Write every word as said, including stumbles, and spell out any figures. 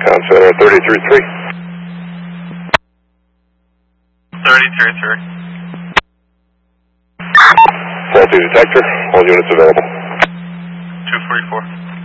Town Center thirty-three three. thirty-three three. Faulty detector. All units available. two forty-four.